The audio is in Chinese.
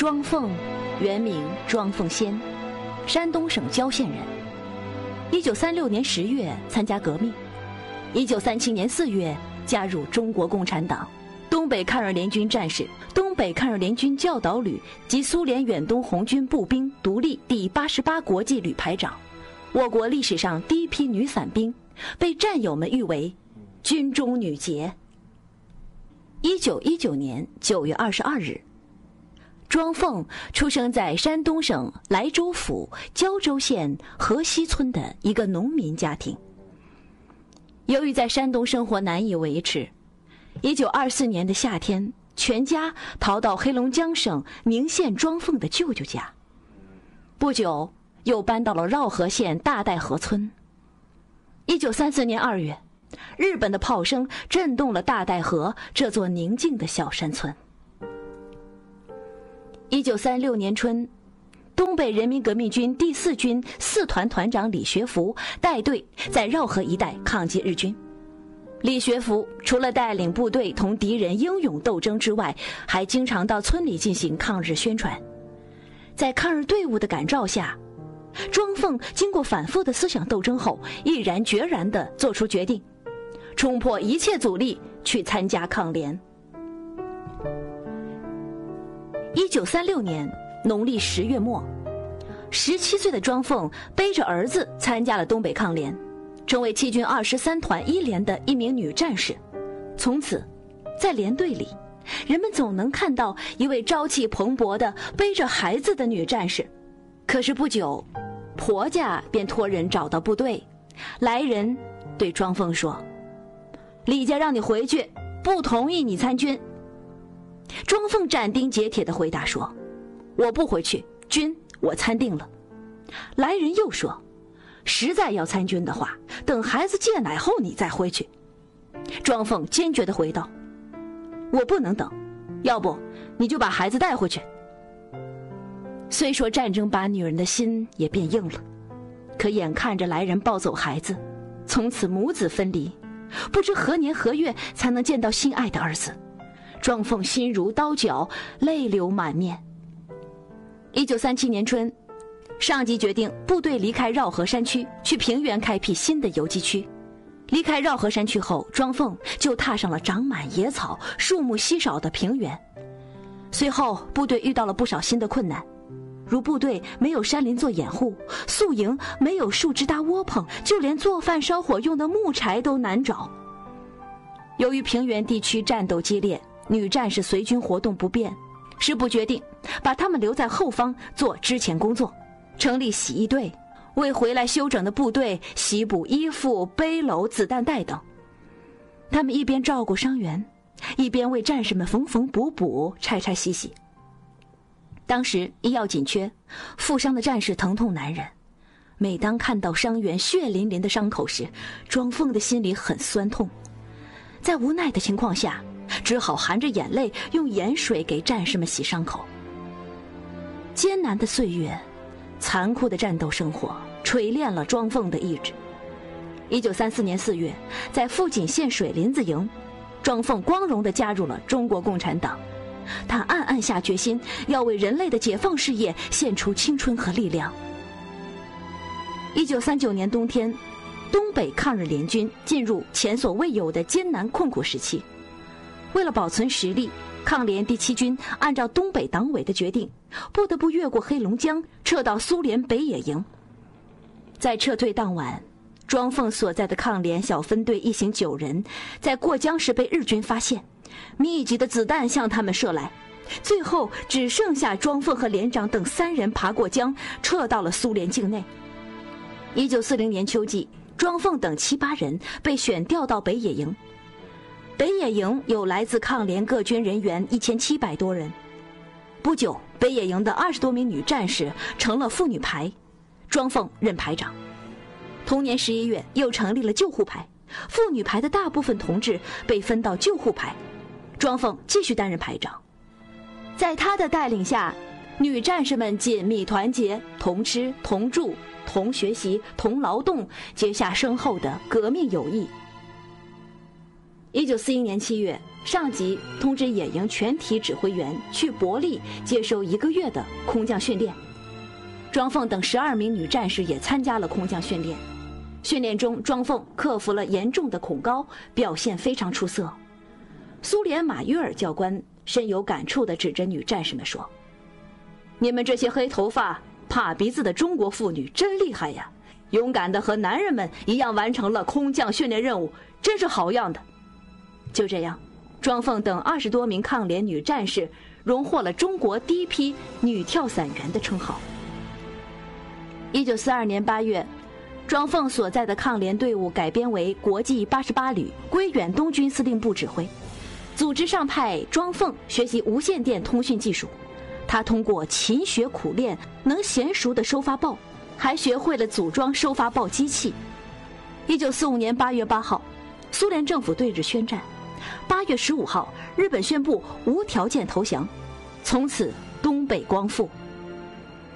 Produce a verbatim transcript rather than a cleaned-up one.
庄凤，原名庄凤仙，山东省郊县人。一九三六年十月参加革命，一九三七年四月加入中国共产党，东北抗日联军战士，东北抗日联军教导旅及苏联远东红军步兵独立第八十八国际旅排长，我国历史上第一批女伞兵，被战友们誉为军中女杰。一九一九年九月二十二日，庄凤出生在山东省莱州府胶州县河西村的一个农民家庭。由于在山东生活难以维持，一九二四年的夏天，全家逃到黑龙江省宁县庄凤的舅舅家，不久又搬到了绕河县大岱河村。一九三四年二月，日本的炮声震动了大岱河这座宁静的小山村。一九三六年春，东北人民革命军第四军四团团长李学福带队在绕河一带抗击日军。李学福除了带领部队同敌人英勇斗争之外，还经常到村里进行抗日宣传。在抗日队伍的感召下，庄凤经过反复的思想斗争后，毅然决然地做出决定，冲破一切阻力去参加抗联。一九三六年农历十月末，十七岁的庄凤背着儿子参加了东北抗联，成为七军二十三团一连的一名女战士。从此，在连队里，人们总能看到一位朝气蓬勃的背着孩子的女战士。可是不久，婆家便托人找到部队，来人对庄凤说：“李家让你回去，不同意你参军。”庄凤斩钉截铁地回答说：“我不回去，军我参定了。”来人又说：“实在要参军的话，等孩子戒奶后你再回去。”庄凤坚决地回道：“我不能等，要不你就把孩子带回去。”虽说战争把女人的心也变硬了，可眼看着来人抱走孩子，从此母子分离，不知何年何月才能见到心爱的儿子，庄凤心如刀绞，泪流满面。一九三七年春，上级决定部队离开绕河山区，去平原开辟新的游击区。离开绕河山区后，庄凤就踏上了长满野草、树木稀少的平原。随后部队遇到了不少新的困难，如部队没有山林做掩护，宿营没有树枝搭窝棚，就连做饭烧火用的木柴都难找。由于平原地区战斗激烈，女战士随军活动不便，师部决定把她们留在后方做支前工作，成立洗衣队，为回来休整的部队洗补衣服、背篓、子弹袋等。他们一边照顾伤员，一边为战士们缝缝补补、拆拆洗洗。当时医药紧缺，负伤的战士疼痛难忍，每当看到伤员血淋淋的伤口时，庄凤的心里很酸痛。在无奈的情况下，只好含着眼泪用盐水给战士们洗伤口。艰难的岁月，残酷的战斗生活锤炼了庄凤的意志。一九三四年四月，在富锦县水林子营，庄凤光荣地加入了中国共产党。他暗暗下决心，要为人类的解放事业献出青春和力量。一九三九年冬天，东北抗日联军进入前所未有的艰难困苦时期。为了保存实力，抗联第七军按照东北党委的决定，不得不越过黑龙江，撤到苏联北野营。在撤退当晚，庄凤所在的抗联小分队一行九人，在过江时被日军发现，密集的子弹向他们射来，最后只剩下庄凤和连长等三人爬过江，撤到了苏联境内。一九四零年秋季，庄凤等七八人被选调到北野营。北野营有来自抗联各军人员一千七百多人。不久，北野营的二十多名女战士成了妇女排，庄凤任排长。同年十一月，又成立了救护排，妇女排的大部分同志被分到救护排，庄凤继续担任排长。在他的带领下，女战士们紧密团结，同吃同住同学习同劳动，结下深厚的革命友谊。一九四一年七月， 上级通知野营全体指挥员去伯利接受一个月的空降训练。庄凤等十二名女战士也参加了空降训练。训练中，庄凤克服了严重的恐高，表现非常出色。苏联马约尔教官深有感触地指着女战士们说：“你们这些黑头发、怕鼻子的中国妇女真厉害呀！勇敢地和男人们一样完成了空降训练任务，真是好样的。”就这样，庄凤等二十多名抗联女战士荣获了中国第一批女跳伞员的称号。一九四二年八月，庄凤所在的抗联队伍改编为国际八十八旅，归远东军司令部指挥。组织上派庄凤学习无线电通讯技术，他通过勤学苦练，能娴熟地收发报，还学会了组装收发报机器。一九四五年八月八号，苏联政府对日宣战。八月十五号，日本宣布无条件投降，从此东北光复。